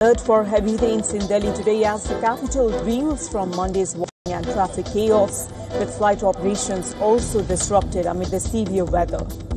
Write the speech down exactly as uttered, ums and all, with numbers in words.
Alert for heavy rains in Delhi today as the capital reels from Monday's warning and traffic chaos, with flight operations also disrupted amid the severe weather.